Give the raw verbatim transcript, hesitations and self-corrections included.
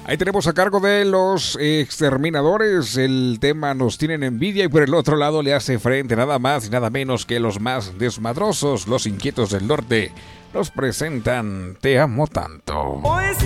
Ahí tenemos a cargo de los exterminadores. El tema Nos tienen envidia, y por el otro lado le hace frente nada más y nada menos que los más desmadrosos, los inquietos del norte. Nos presentan Te amo tanto. Pues